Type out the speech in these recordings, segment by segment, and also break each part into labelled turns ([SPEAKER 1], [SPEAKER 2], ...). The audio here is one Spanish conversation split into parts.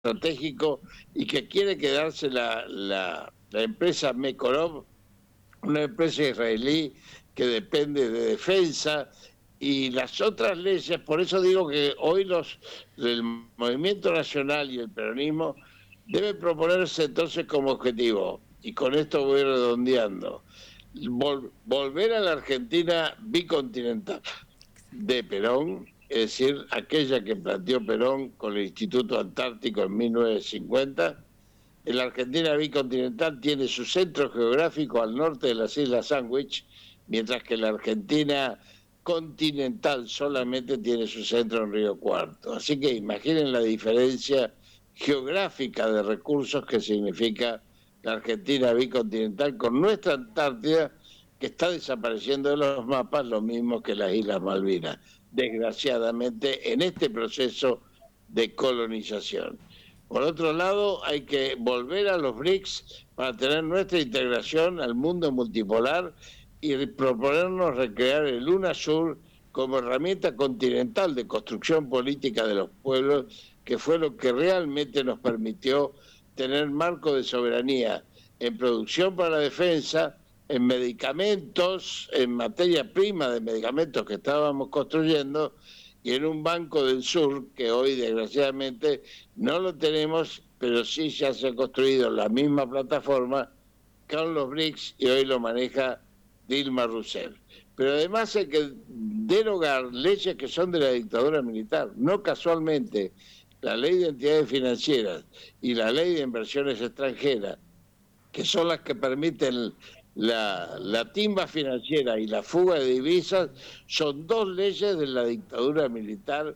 [SPEAKER 1] estratégico y que quiere quedarse la empresa Mekorov, una empresa israelí que depende de defensa y las otras leyes. Por eso digo que hoy el Movimiento Nacional y el peronismo deben proponerse entonces como objetivo, y con esto voy redondeando, volver a la Argentina bicontinental de Perón, es decir, aquella que planteó Perón con el Instituto Antártico en 1950. La Argentina bicontinental tiene su centro geográfico al norte de las Islas Sandwich, mientras que la Argentina continental solamente tiene su centro en Río Cuarto. Así que imaginen la diferencia geográfica de recursos que significa la Argentina bicontinental con nuestra Antártida, que está desapareciendo de los mapas, lo mismo que las Islas Malvinas, desgraciadamente, en este proceso de colonización. Por otro lado, hay que volver a los BRICS para tener nuestra integración al mundo multipolar y proponernos recrear el UNASUR como herramienta continental de construcción política de los pueblos, que fue lo que realmente nos permitió tener marco de soberanía en producción para la defensa, en medicamentos, en materia prima de medicamentos que estábamos construyendo, y en un Banco del Sur que hoy desgraciadamente no lo tenemos, pero sí ya se ha construido la misma plataforma con los BRICS y hoy lo maneja Dilma Rousseff. Pero además hay que derogar leyes que son de la dictadura militar. No casualmente, la ley de entidades financieras y la ley de inversiones extranjeras, que son las que permiten la timba financiera y la fuga de divisas, son dos leyes de la dictadura militar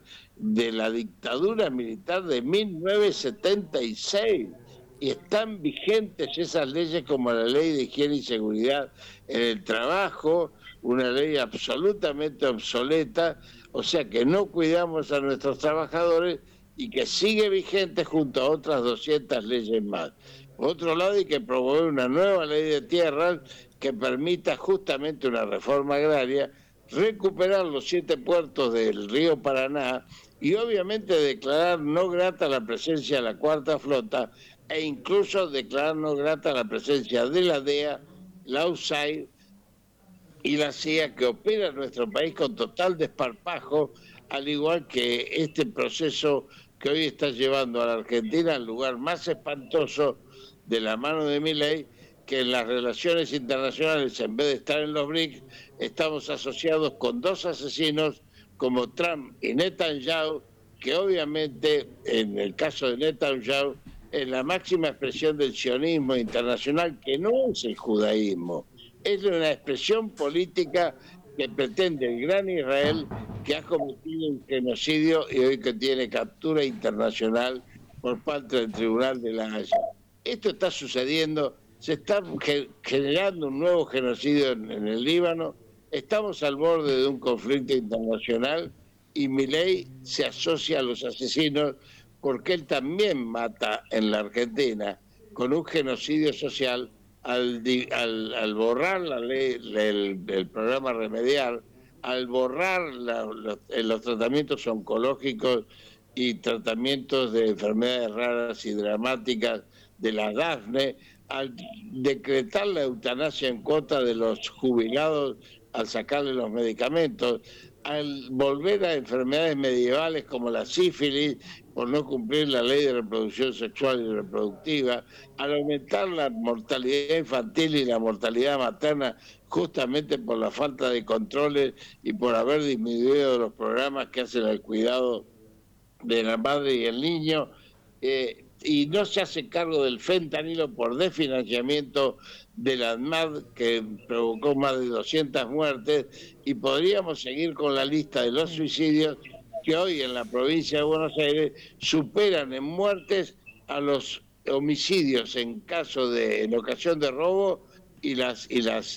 [SPEAKER 1] de 1976, y están vigentes esas leyes, como la ley de higiene y seguridad en el trabajo, una ley absolutamente obsoleta, o sea que no cuidamos a nuestros trabajadores y que sigue vigente junto a otras 200 leyes más. Por otro lado, hay que promover una nueva ley de tierras que permita justamente una reforma agraria, recuperar los 7 puertos del río Paraná y obviamente declarar no grata la presencia de la Cuarta Flota e incluso declarar no grata la presencia de la DEA, la USAID y la CIA, que opera en nuestro país con total desparpajo, al igual que este proceso que hoy está llevando a la Argentina al lugar más espantoso de la mano de Milei, que en las relaciones internacionales, en vez de estar en los BRICS, estamos asociados con dos asesinos como Trump y Netanyahu, que obviamente, en el caso de Netanyahu, es la máxima expresión del sionismo internacional, que no es el judaísmo, es una expresión política que pretende el gran Israel, que ha cometido un genocidio y hoy que tiene captura internacional por parte del Tribunal de la Haya. Esto está sucediendo, se está generando un nuevo genocidio en el Líbano, estamos al borde de un conflicto internacional y Milei se asocia a los asesinos porque él también mata en la Argentina con un genocidio social al borrar la ley, el programa Remediar, al borrar los tratamientos oncológicos y tratamientos de enfermedades raras y dramáticas de la DAFNE, al decretar la eutanasia en cuota de los jubilados al sacarle los medicamentos, al volver a enfermedades medievales como la sífilis por no cumplir la ley de reproducción sexual y reproductiva, al aumentar la mortalidad infantil y la mortalidad materna justamente por la falta de controles y por haber disminuido los programas que hacen el cuidado de la madre y el niño, y no se hace cargo del fentanilo por desfinanciamiento de la ANMAT, que provocó más de 200 muertes, y podríamos seguir con la lista de los suicidios que hoy en la provincia de Buenos Aires superan en muertes a los homicidios en ocasión de robo y las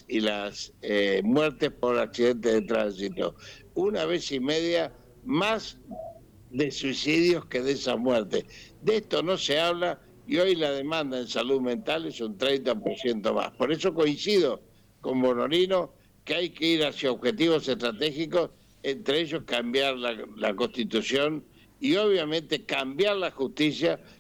[SPEAKER 1] muertes por accidentes de tránsito. 1,5 veces más de suicidios que de esas muertes. De esto no se habla y hoy la demanda en salud mental es un 30% más. Por eso coincido con Bonorino que hay que ir hacia objetivos estratégicos, entre ellos cambiar la Constitución y obviamente cambiar la justicia